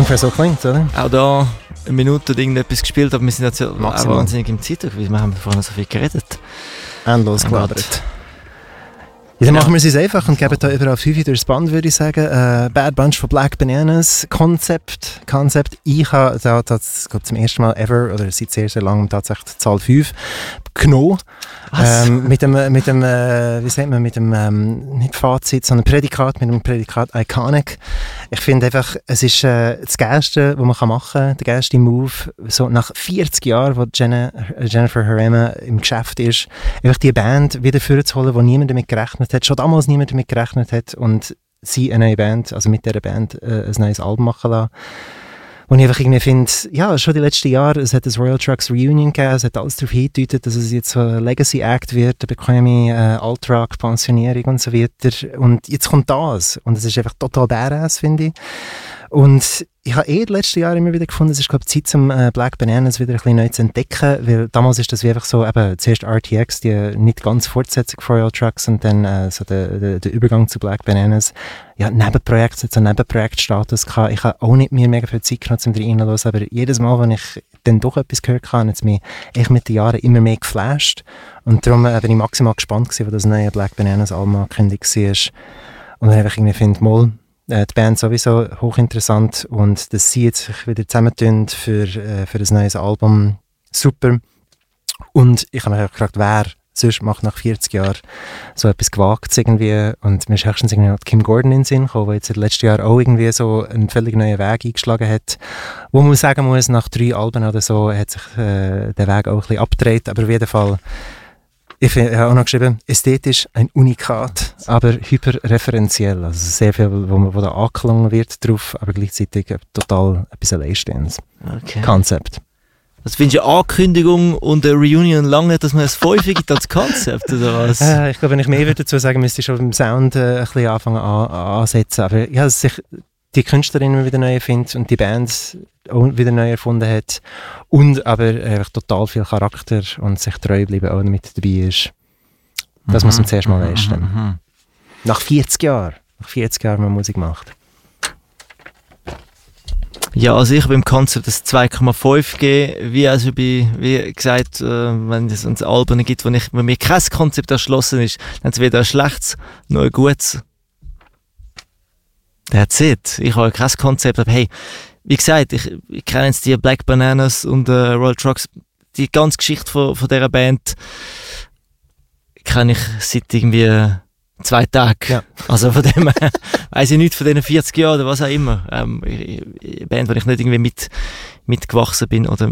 ungefähr so klingt, oder? Auch da eine Minute irgendetwas gespielt, aber wir sind jetzt auch wahnsinnig im Zeitdruck, weil wir haben vorhin so viel geredet. Endlos gelabert. Ja, dann machen wir es einfach und geben da überall 5 durchs Band, würde ich sagen. Bad Bunch von Black Bananas, Concept. Ich habe da zum ersten Mal ever, oder seit sehr, sehr langem tatsächlich die Zahl 5 genommen. Mit dem nicht Fazit, sondern Prädikat, mit dem Prädikat Iconic. Ich finde einfach, es ist das Geilste, was man machen kann, der geilste Move, so nach 40 Jahren, wo Jennifer Herrema im Geschäft ist, einfach die Band wieder vorzuholen, wo niemand damit gerechnet hat, schon damals niemand damit gerechnet hat, und sie eine neue Band, also mit dieser Band ein neues Album machen lassen. Und ich einfach irgendwie finde, ja, schon die letzten Jahre, es hat das Royal Trucks Reunion gegeben, es hat alles darauf hingedeutet, dass es jetzt so ein Legacy-Act wird, eine bequeme Alt-Rock-Pensionierung und so weiter. Und jetzt kommt das. Und es ist einfach total badass, finde ich. Und ich habe die letzten Jahre immer wieder gefunden, es ist, glaube ich, Zeit, zum Black Bananas wieder ein bisschen neu zu entdecken, weil damals ist das wie einfach so, eben, zuerst RTX, die nicht ganz Fortsetzung von Royal Trucks, und dann so der Übergang zu Black Bananas. Ja, Nebenprojekt, so Nebenprojektstatus gehabt. Ich habe auch nicht mehr mega viel Zeit gehabt, um reinzuhören, aber jedes Mal, wenn ich dann doch etwas gehört habe, hat es mich echt mit den Jahren immer mehr geflasht. Und darum bin ich maximal gespannt gewesen, wo das neue Black Bananas Album angekündigt war. Und dann einfach irgendwie finde, mal, die Band sowieso hochinteressant, und dass sie jetzt sich wieder zusammentun für ein neues Album, super. Und ich habe mich auch gefragt, wer sonst macht nach 40 Jahren so etwas gewagt irgendwie, und mir ist höchstens irgendwie noch Kim Gordon in den Sinn gekommen, der jetzt letztes Jahr auch irgendwie so einen völlig neuen Weg eingeschlagen hat, wo man sagen muss, nach 3 Alben oder so hat sich der Weg auch ein bisschen abgedreht, aber auf jeden Fall. Ich habe auch noch geschrieben, ästhetisch ein Unikat, aber hyperreferenziell. Also sehr viel, wo da angeklungen wird drauf, aber gleichzeitig total etwas Alleinstehendes. Okay. Konzept. Was findest du, eine Ankündigung und eine Reunion lange, dass man es 5 gibt als Konzept, oder was? Ich glaube, wenn ich mehr dazu sagen müsste, ich schon beim Sound ein bisschen anfangen ansetzen. Aber ja, dass sich die Künstlerin wieder neu findet und die Band auch wieder neu erfunden hat, und aber einfach total viel Charakter und sich treu bleiben auch mit dabei ist. Das muss man zuerst mal leisten. Nach 40 Jahren, wenn man Musik macht. Ja, also ich habe im Konzept das 2,5 gegeben, wie gesagt, wenn es ein Album gibt, wo mir kein Konzept erschlossen ist, dann ist es weder ein schlechtes noch ein gutes. That's it. Ich habe kein Konzept, aber hey, wie gesagt, ich kenne jetzt die Black Bananas und Royal Trucks, die ganze Geschichte von dieser Band kenne ich seit irgendwie 2 Tagen. Ja. Also von dem weiss ich nichts von diesen 40 Jahren oder was auch immer. Eine Band, wo ich nicht irgendwie mitgewachsen bin oder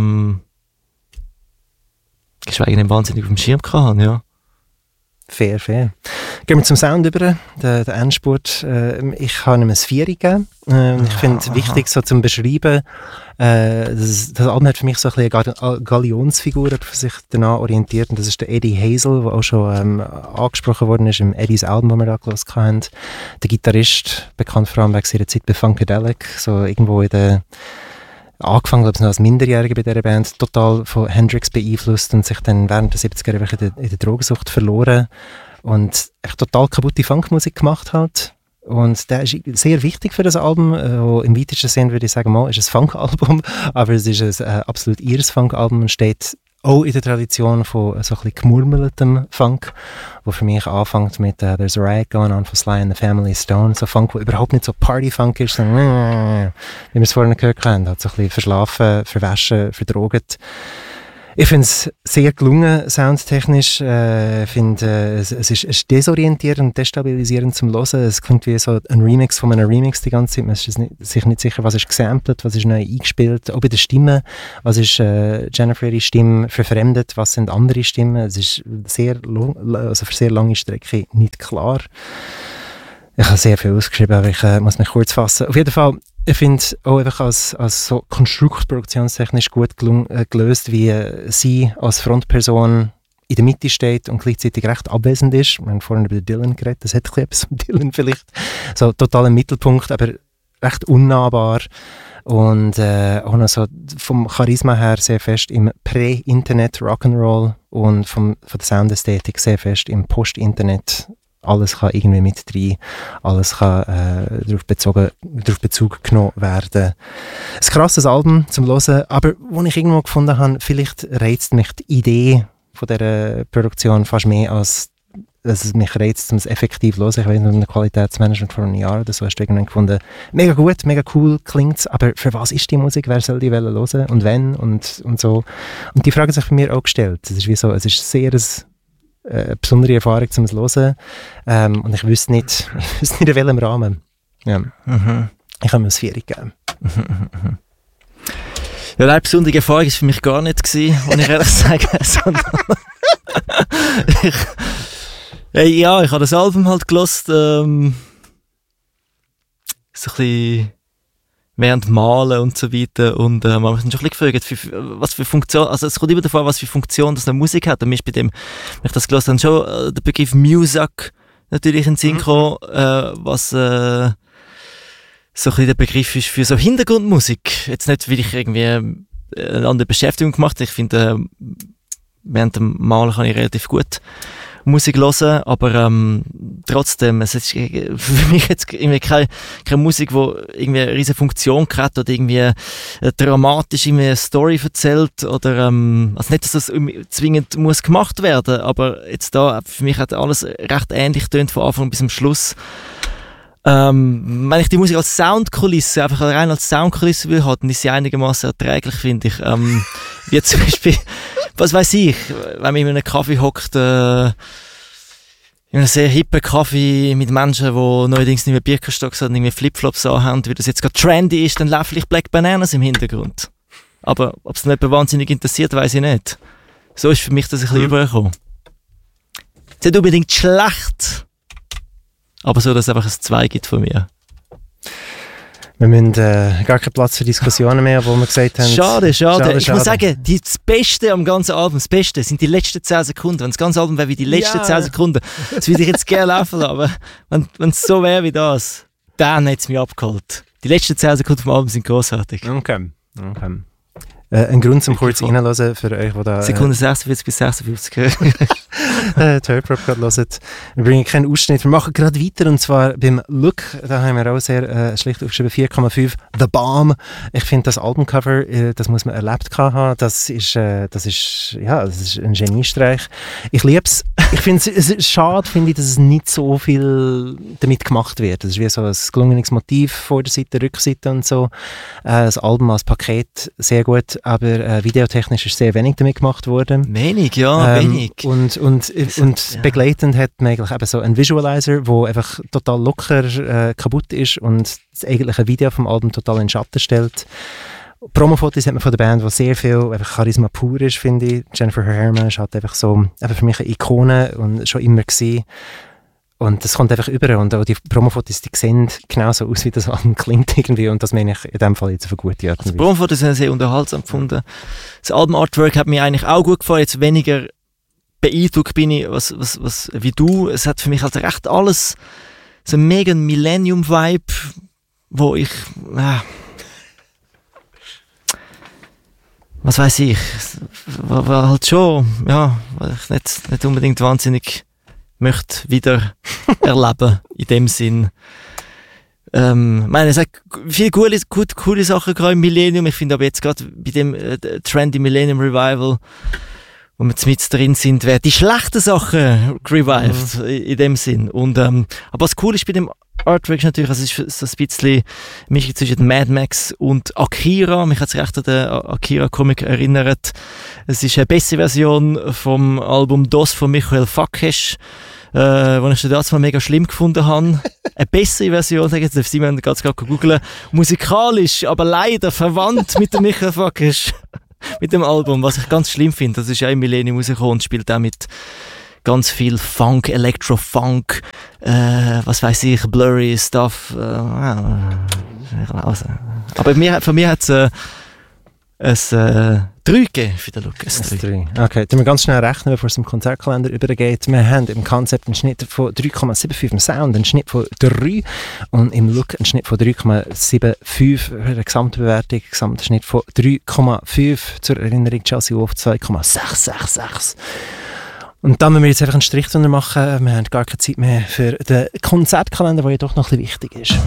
geschweige denn wahnsinnig auf dem Schirm hatte, ja. Fair. Gehen wir zum Sound über, der Endspurt. Ich habe ihm ein 4 gegeben. Ich finde es wichtig, so zum Beschreiben, das Album hat für mich so ein bisschen eine Galionsfigur, die sich danach orientiert, und das ist der Eddie Hazel, der auch schon angesprochen worden ist im Eddies Album, das wir da gehört haben. Der Gitarrist, bekannt vor allem wegen seiner Zeit bei Funkadelic, so irgendwo angefangen, glaube ich, noch als Minderjähriger bei dieser Band, total von Hendrix beeinflusst und sich dann während der 70er Jahre in der Drogensucht verloren und echt total kaputte Funkmusik gemacht hat. Und der ist sehr wichtig für das Album, wo im weitesten Sinn würde ich sagen, ist ein Funk-Album, aber es ist ein absolut ihres Funk-Album und steht auch in der Tradition von so ein bisschen gemurmeltem Funk, wo für mich anfängt mit There's a Riot Going On von Sly and the Family Stone, so Funk, wo überhaupt nicht so Party-Funk ist, sondern wie wir es vorhin gehört haben, hat so ein bisschen verschlafen, verwaschen, verdroget. Ich finde es sehr gelungen, soundtechnisch. Ich finde, es ist desorientierend und destabilisierend zum Hören. Es klingt wie so ein Remix von einem Remix die ganze Zeit. Man ist sich nicht sicher, was ist gesampelt, was ist neu eingespielt. Auch bei der Stimme, was ist Jennifer ihre Stimme verfremdet, was sind andere Stimmen. Es ist für sehr lange Strecke nicht klar. Ich habe sehr viel ausgeschrieben, aber ich muss mich kurz fassen. Auf jeden Fall, ich finde auch einfach als so konstruktproduktionstechnisch gut gelöst, wie sie als Frontperson in der Mitte steht und gleichzeitig recht abwesend ist. Wir haben vorhin über Dylan geredet, das hat etwas mit Dylan vielleicht. So total im Mittelpunkt, aber recht unnahbar. Und auch noch so vom Charisma her sehr fest im Prä-Internet Rock'n'Roll und von der Soundästhetik sehr fest im Post-Internet alles kann irgendwie mit rein, alles kann darauf Bezug genommen werden. Ein krasses Album zum Hören, aber wo ich irgendwo gefunden habe, vielleicht reizt mich die Idee von dieser Produktion fast mehr als dass es mich reizt, um es effektiv zu hören. Ich weiß nicht, im Qualitätsmanagement vor einem Jahr oder so hast du irgendwann gefunden, mega gut, mega cool klingt es, aber für was ist die Musik? Wer soll die hören und wenn und so. Und die Frage hat sich bei mir auch gestellt. Es ist wie so, es ist sehr eine besondere Erfahrung zum Hören und ich wüsste nicht, in welchem Rahmen. Ja. Ich kann mir das 4 geben. Ja, eine besondere Erfahrung war für mich gar nicht gewesen, muss ich ehrlich sagen. Ich habe das Album halt gehört, so ein bisschen während Malen und so weiter und man hat mich schon ein bisschen gefragt, was für Funktion, also es kommt immer davon, was für Funktion das eine Musik hat und mir ist bei dem, wenn ich das gehört habe, schon der Begriff Music natürlich in den Sinn gekommen, was so ein bisschen der Begriff ist für so Hintergrundmusik. Jetzt nicht, weil ich irgendwie eine andere Beschäftigung gemacht habe, ich finde, während dem Malen kann ich relativ gut Musik hören, aber trotzdem, es ist für mich jetzt irgendwie keine Musik, die irgendwie eine riesige Funktion hat oder irgendwie dramatisch irgendwie eine Story erzählt oder also nicht, dass das zwingend muss gemacht werden, aber jetzt da, für mich hat alles recht ähnlich tönt von Anfang bis zum Schluss. Wenn ich die Musik als Soundkulisse, einfach rein als Soundkulisse will haben, ist sie einigermaßen erträglich, finde ich. Wie zum Beispiel, was weiß ich, wenn man in einem Kaffee hockt, in einem sehr hippen Kaffee mit Menschen, die neuerdings nicht mehr Birkenstocks und nicht mehr Flipflops anhaben, wie das jetzt gerade trendy ist, dann läuft vielleicht Black Bananas im Hintergrund. Aber ob es nicht wahnsinnig interessiert, weiss ich nicht. So ist für mich das ein bisschen übergekommen. Es ist nicht unbedingt schlecht, aber so, dass es einfach ein 2 gibt von mir. Wir müssen gar keinen Platz für Diskussionen mehr, wo wir gesagt haben... Schade. Ich muss sagen, das Beste am ganzen Album, das Beste sind die letzten 10 Sekunden. Wenn das ganze Album wäre wie die letzten 10 Sekunden, das würde ich jetzt gerne laufen lassen, aber wenn es so wäre wie das, dann hat es mich abgeholt. Die letzten 10 Sekunden vom Album sind großartig. Okay. Ein Grund zum kurz reinhören für euch, die da... Sekunde 46 bis 56. Turprop gerade hören. Wir bringen keinen Ausschnitt. Wir machen gerade weiter und zwar beim Look. Da haben wir auch sehr schlicht aufgeschrieben 4,5. The Bomb. Ich finde das Albumcover, das muss man erlebt haben. Das ist ein Geniestreich. Ich liebe es. Ich finde es schade, dass es nicht so viel damit gemacht wird. Das ist wie so ein gelungenes Motiv vor der Seite, Rückseite und so. Das Album als Paket sehr gut. Aber videotechnisch ist sehr wenig damit gemacht worden. Wenig. Und begleitend hat man eigentlich eben so einen Visualizer, der einfach total locker kaputt ist und das eigentliche Video vom Album total in den Schatten stellt. Promofotos hat man von der Band, wo sehr viel einfach Charisma pur ist, finde ich. Jennifer Herman ist halt einfach so für mich eine Ikone und schon immer gewesen. Und das kommt einfach über und auch die Promofotos, die sehen genauso aus, wie das Album klingt irgendwie und das meine ich in dem Fall jetzt auf eine gute Art und Weise. Die Promofotos sind sehr unterhaltsam gefunden. Das Album-Artwork hat mir eigentlich auch gut gefallen, jetzt weniger beeindruckt bin ich, was wie du. Es hat für mich halt recht alles so einen mega Millennium-Vibe, wo ich was weiß ich, war halt schon, weil ich nicht unbedingt wahnsinnig möchte wieder erleben, in dem Sinn. Es hat viele coole Sachen gerade im Millennium. Ich finde aber jetzt gerade bei dem Trendy Millennium Revival, wo wir mit drin sind, werden die schlechten Sachen revived, in dem Sinn. Und, aber was cool ist bei dem Artwork ist natürlich, es ist so ein bisschen Mischung zwischen Mad Max und Akira. Mich hat es recht an den Akira-Comic erinnert. Es ist eine bessere Version vom Album DOS von Michael Fakesh, wo ich das mal mega schlimm gefunden habe. Eine bessere Version, sage ich jetzt, Simon ganz gerade googeln. Musikalisch, aber leider verwandt mit dem Michael Fakesh, mit dem Album, was ich ganz schlimm finde. Das ist ja im Millennium rausgekommen und spielt auch mit ganz viel Funk, Electro-Funk, was weiß ich, blurry Stuff. Aber von mir hat es ein 3 gegeben für den Lukas. Okay, dann wir ganz schnell rechnen, bevor es im Konzertkalender übergeht. Wir haben im Konzept einen Schnitt von 3,75, im Sound einen Schnitt von 3 und im Look einen Schnitt von 3,75 für eine Gesamtbewertung, Gesamtschnitt von 3,5. Zur Erinnerung, Chelsea Wolf 2,666. Und dann müssen wir jetzt einfach einen Strich drunter machen. Wir haben gar keine Zeit mehr für den Konzertkalender, der ja doch noch ein bisschen wichtig ist.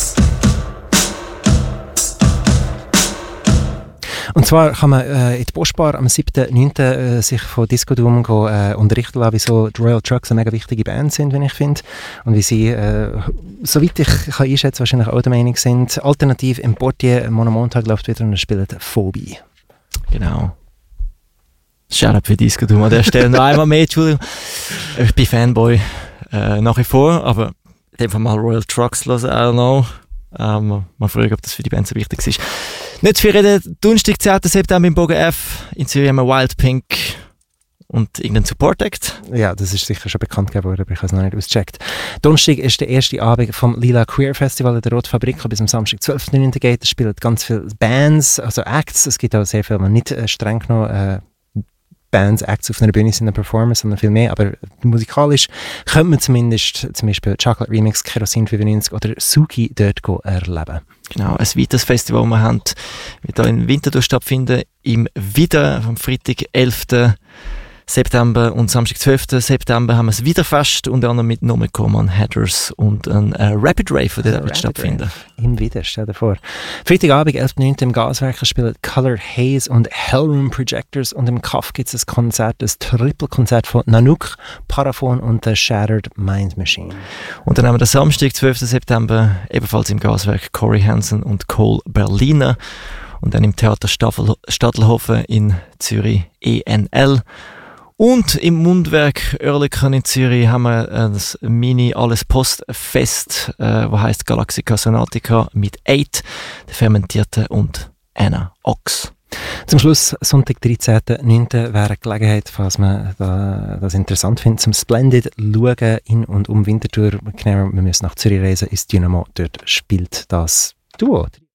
Und zwar kann man in die Postbar am 7.9. Sich von Disco Doom unterrichten lassen, wieso die Royal Trucks eine mega wichtige Band sind, wie ich finde. Und wie sie, soweit ich kann einschätzen, wahrscheinlich auch der Meinung sind. Alternativ im Portier, Monomontag läuft wieder und er spielt Phobie. Genau. Shoutout für Disco Doom an der Stelle. Noch einmal mehr, Entschuldigung. Ich bin Fanboy nach wie vor, aber in dem Fall mal Royal Trucks hören, I don't know. Mal fragen, ob das für die Band so wichtig ist. Nicht zu viel reden, Donnerstag, 10. September im Bogen F. In Zürich haben wir Wild Pink und irgendein Support Act. Ja, das ist sicher schon bekannt geworden, aber ich habe es noch nicht ausgecheckt. Donnerstag ist der erste Abend vom Lila Queer Festival in der Rotfabrik, bis am Samstag 12.9. geht. Es spielen ganz viele Bands, also Acts. Es gibt auch sehr viele, die nicht streng genommen Bands, Acts auf einer Bühne sind, eine Performance, sondern viel mehr, aber musikalisch könnte man zumindest zum Beispiel Chocolate Remix, Kerosin 95 oder Suki dort erleben. Genau, ein weiteres Festival, das wir haben, wird hier in Winterthur stattfinden, im Wieder, am Freitag, 11. September und Samstag, 12. September haben wir es wieder fest, unter anderem mit Nome Coman, Headers und ein Rapid Rave, der wird stattfinden. Im Wieder, stell dir vor. Freitagabend, 11.9. im Gaswerk spielen Colored Haze und Hellroom Projectors und im Kaff gibt es ein Konzert, ein Triple-Konzert von Nanook, Paraphon und der Shattered Mind Machine. Und dann haben wir den Samstag, 12. September, ebenfalls im Gaswerk Corey Hansen und Cole Berliner und dann im Theater Stadelhofen in Zürich ENL. Und im Mundwerk Oerlikon in Zürich haben wir das Mini-Alles-Post-Fest, das heisst Galaxica Sonatica mit 8, der Fermentierten und Anna Ox. Zum Schluss, Sonntag, 13.9. wäre eine Gelegenheit, falls man das interessant findet, zum Splendid schauen in und um Winterthur. Genau, wir müssen nach Zürich reisen, ist Dynamo, dort spielt das Duo.